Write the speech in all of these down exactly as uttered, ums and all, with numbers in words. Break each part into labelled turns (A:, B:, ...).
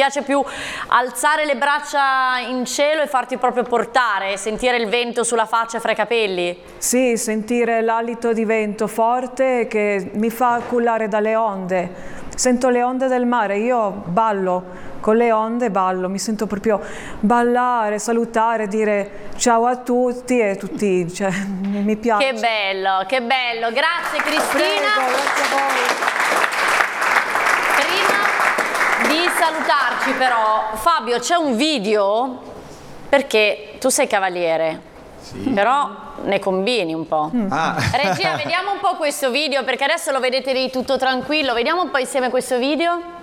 A: piace più alzare le braccia in cielo e farti proprio portare, sentire il vento sulla faccia e fra i capelli?
B: Sì, sentire l'alito di vento forte che mi fa cullare dalle onde. Sento le onde del mare, io ballo con le onde, ballo, mi sento proprio ballare, salutare, dire ciao a tutti e tutti, cioè, mi piace.
A: Che bello, che bello, grazie Cristina.
B: Prego, grazie a voi.
A: Prima di salutarci però, Fabio, c'è un video, perché tu sei cavaliere, sì. Però ne combini un po'. Mm. Ah. Regia, vediamo un po' questo video, perché adesso lo vedete lì tutto tranquillo, vediamo un po' insieme questo video.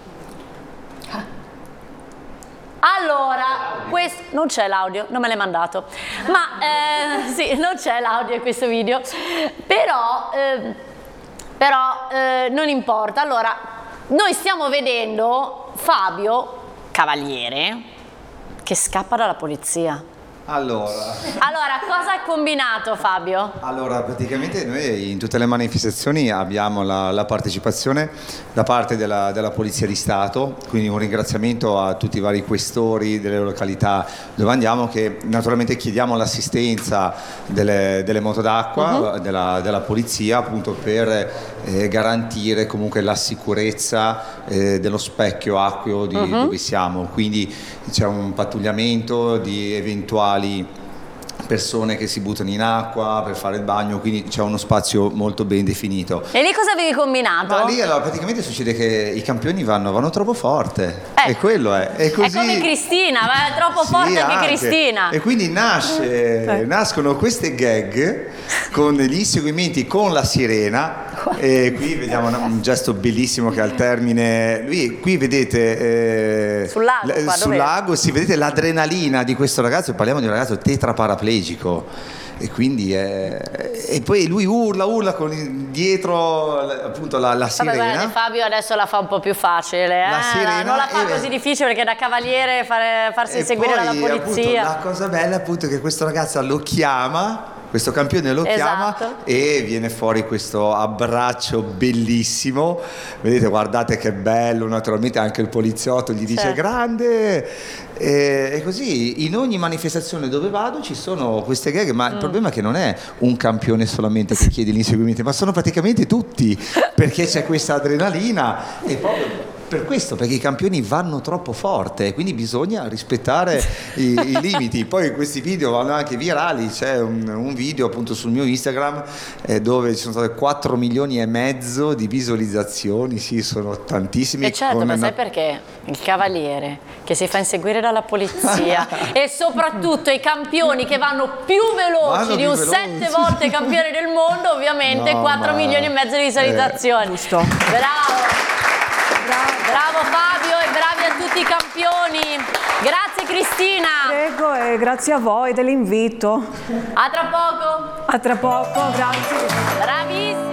A: Allora, questo, non c'è l'audio, non me l'hai mandato, ma eh, sì, non c'è l'audio in questo video, però, eh, però eh, non importa. Allora, noi stiamo vedendo Fabio, cavaliere, che scappa dalla polizia.
C: Allora.
A: allora, cosa ha combinato Fabio?
C: Allora, praticamente noi in tutte le manifestazioni abbiamo la, la partecipazione da parte della, della Polizia di Stato, quindi un ringraziamento a tutti i vari questori delle località dove andiamo, che naturalmente chiediamo l'assistenza delle, delle moto d'acqua, uh-huh. della, della Polizia, appunto per eh, garantire comunque la sicurezza eh, dello specchio acqueo di uh-huh. dove siamo, quindi c'è un pattugliamento di eventuali persone che si buttano in acqua per fare il bagno, quindi c'è uno spazio molto ben definito.
A: E lì cosa avevi combinato?
C: Ma lì allora praticamente succede che i campioni vanno, vanno troppo forte, eh. e quello è. È, così...
A: è come Cristina, va troppo
C: sì,
A: forte
C: anche
A: anche Cristina.
C: E quindi nasce, eh. nascono queste gag con gli inseguimenti con la sirena. E qui vediamo un gesto bellissimo che al termine, lui, qui vedete eh,
A: sul lago,
C: l- sul lago si vedete l'adrenalina di questo ragazzo, parliamo di un ragazzo tetraparaplegico e quindi eh, e poi lui urla urla con dietro appunto la, la sirena.
A: Vabbè, guarda, Fabio adesso la fa un po' più facile, eh?
C: La sirena,
A: non la fa
C: e
A: così difficile, perché da cavaliere fare, farsi inseguire dalla polizia.
C: Appunto, la cosa bella appunto è che questo ragazzo lo chiama, questo campione lo chiama,
A: esatto.
C: E viene fuori questo abbraccio bellissimo, vedete, guardate che bello, naturalmente anche il poliziotto gli dice sì. Grande, e, e così in ogni manifestazione dove vado ci sono queste gag, ma mm. il problema è che non è un campione solamente che chiede l'inseguimento, ma sono praticamente tutti, perché c'è questa adrenalina e poi per questo, perché i campioni vanno troppo forte, quindi bisogna rispettare i, i limiti. Poi questi video vanno anche virali, c'è un, un video appunto sul mio Instagram eh, dove ci sono state quattro milioni e mezzo di visualizzazioni, sì, sono tantissimi.
A: E certo,
C: con
A: ma
C: una...
A: sai perché? Il cavaliere che si fa inseguire dalla polizia e soprattutto i campioni che vanno più veloci vanno di un veloci. sette volte campione del mondo, ovviamente no, quattro milioni e mezzo di visualizzazioni.
B: Eh, giusto.
A: Bravo. Bravo Fabio e bravi a tutti i campioni. Grazie Cristina.
B: Prego e grazie a voi dell'invito.
A: A tra poco.
B: A tra poco, grazie.
A: Bravissima.